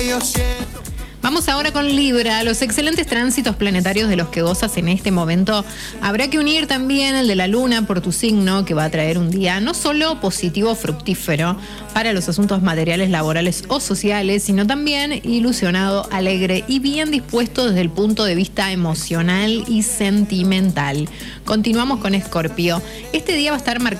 Vamos ahora con Libra. Los excelentes tránsitos planetarios de los que gozas en este momento, habrá que unir también el de la luna por tu signo, que va a traer un día no solo positivo, fructífero para los asuntos materiales, laborales o sociales, sino también ilusionado, alegre y bien dispuesto desde el punto de vista emocional y sentimental. Continuamos con Escorpio. Este día va a estar marcado